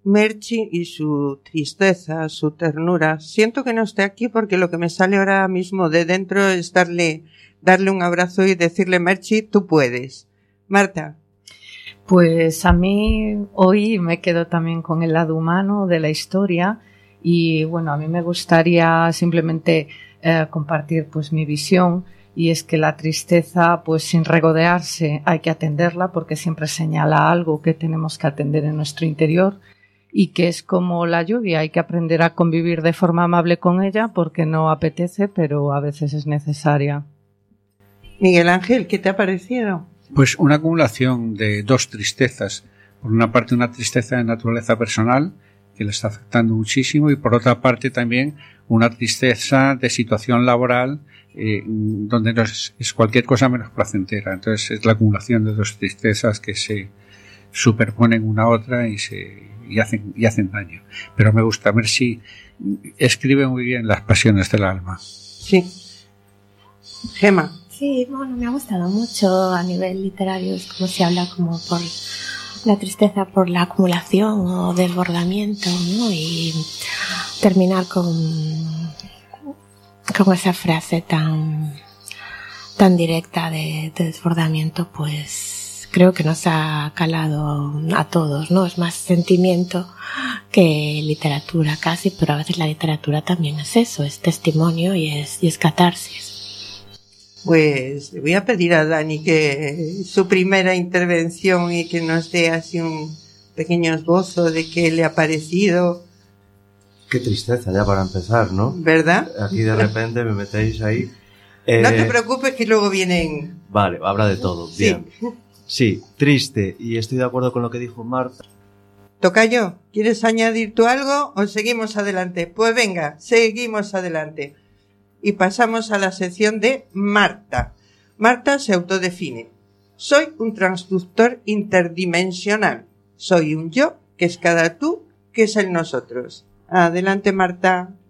Merchi y su tristeza, su ternura. Siento que no esté aquí porque lo que me sale ahora mismo de dentro es darle un abrazo y decirle, Merchi, tú puedes. Marta. Pues a mí hoy me quedo también con el lado humano de la historia y bueno, a mí me gustaría simplemente compartir pues mi visión, y es que la tristeza, pues sin regodearse, hay que atenderla porque siempre señala algo que tenemos que atender en nuestro interior, y que es como la lluvia, hay que aprender a convivir de forma amable con ella porque no apetece, pero a veces es necesaria. Miguel Ángel, ¿qué te ha parecido? Pues una acumulación de dos tristezas. Por una parte, una tristeza de naturaleza personal que le está afectando muchísimo, y por otra parte también una tristeza de situación laboral donde no es cualquier cosa menos placentera. Entonces es la acumulación de dos tristezas que se superponen una a otra y hacen daño. Pero me gusta ver si escribe muy bien las pasiones del alma. Sí. Gemma. Sí, bueno, me ha gustado mucho a nivel literario, es como se habla como por la tristeza por la acumulación o desbordamiento, ¿no? Y terminar con esa frase tan directa de desbordamiento, pues creo que nos ha calado a todos, ¿no? Es más sentimiento que literatura casi, pero a veces la literatura también es eso, es testimonio y es catarsis. Pues le voy a pedir a Dani que su primera intervención y que nos dé así un pequeño esbozo de qué le ha parecido. Qué tristeza ya para empezar, ¿no? ¿Verdad? Aquí de repente me metéis ahí. No te preocupes que luego vienen... Vale, habrá de todo, bien. Sí, triste, y estoy de acuerdo con lo que dijo Marta. Tocayo, ¿quieres añadir tú algo o seguimos adelante? Pues venga, seguimos adelante. Y pasamos a la sección de Marta. Marta se autodefine. Soy un transductor interdimensional. Soy un yo, que es cada tú, que es el nosotros. Adelante, Marta.